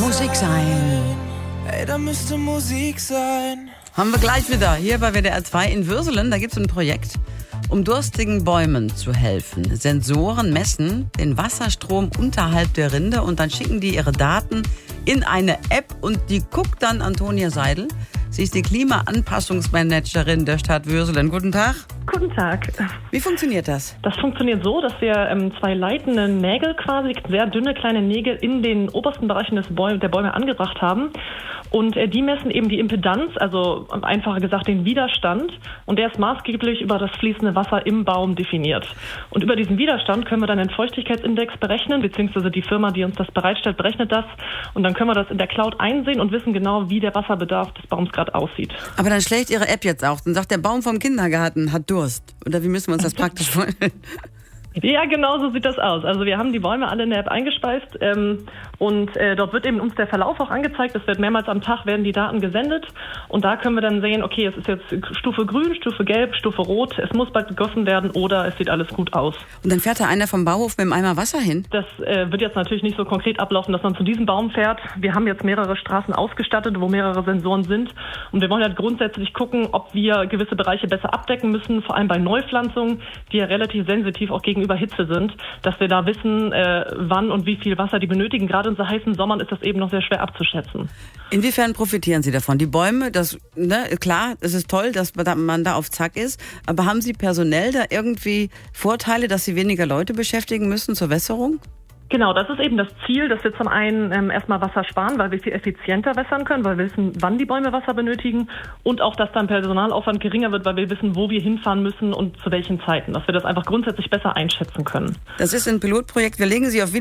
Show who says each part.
Speaker 1: Musik sein.
Speaker 2: Ey, da müsste Musik sein.
Speaker 1: Haben wir gleich wieder hier bei WDR 2 in Würselen. Da gibt es ein Projekt, um durstigen Bäumen zu helfen. Sensoren messen den Wasserstrom unterhalb der Rinde und dann schicken die ihre Daten in eine App und die guckt dann Antonia Seidel. Sie ist die Klimaanpassungsmanagerin der Stadt Würselen. Guten Tag.
Speaker 3: Guten Tag.
Speaker 1: Wie funktioniert das?
Speaker 3: Das funktioniert so, dass wir zwei leitende Nägel quasi, sehr dünne kleine Nägel in den obersten Bereichen der Bäume angebracht haben. Und die messen eben die Impedanz, also einfacher gesagt den Widerstand. Und der ist maßgeblich über das fließende Wasser im Baum definiert. Und über diesen Widerstand können wir dann den Feuchtigkeitsindex berechnen, beziehungsweise die Firma, die uns das bereitstellt, berechnet das. Und dann können wir das in der Cloud einsehen und wissen genau, wie der Wasserbedarf des Baums gerade aussieht.
Speaker 1: Aber dann schlägt Ihre App jetzt auch. Dann sagt der Baum vom Kindergarten hat Durst. Oder wie müssen wir uns das praktisch vorstellen?
Speaker 3: Ja, genau so sieht das aus. Also wir haben die Bäume alle in der App eingespeist und dort wird eben uns der Verlauf auch angezeigt. Es wird mehrmals am Tag werden die Daten gesendet und da können wir dann sehen, okay, es ist jetzt Stufe grün, Stufe gelb, Stufe rot, es muss bald gegossen werden oder es sieht alles gut aus.
Speaker 1: Und dann fährt da einer vom Bauhof mit dem Eimer Wasser hin?
Speaker 3: Das wird jetzt natürlich nicht so konkret ablaufen, dass man zu diesem Baum fährt. Wir haben jetzt mehrere Straßen ausgestattet, wo mehrere Sensoren sind und wir wollen halt grundsätzlich gucken, ob wir gewisse Bereiche besser abdecken müssen, vor allem bei Neupflanzungen, die ja relativ sensitiv auch gegenüber Hitze sind, dass wir da wissen, wann und wie viel Wasser die benötigen. Gerade in so heißen Sommern ist das eben noch sehr schwer abzuschätzen.
Speaker 1: Inwiefern profitieren Sie davon? Die Bäume, klar, es ist toll, dass man da auf Zack ist, aber haben Sie personell da irgendwie Vorteile, dass Sie weniger Leute beschäftigen müssen zur Wässerung?
Speaker 3: Genau, das ist eben das Ziel, dass wir zum einen erstmal Wasser sparen, weil wir viel effizienter wässern können, weil wir wissen, wann die Bäume Wasser benötigen und auch, dass dann Personalaufwand geringer wird, weil wir wissen, wo wir hinfahren müssen und zu welchen Zeiten, dass wir das einfach grundsätzlich besser einschätzen können.
Speaker 1: Das ist ein Pilotprojekt. Wir legen Sie auf